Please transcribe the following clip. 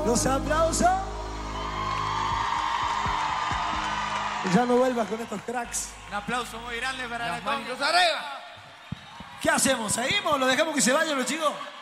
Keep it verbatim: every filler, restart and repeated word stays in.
Los aplausos. Ya no vuelvas con estos cracks. Un aplauso muy grande para Las la manitos arriba. ¿Qué hacemos? ¿Seguimos? ¿Lo dejamos que se vayan los chicos?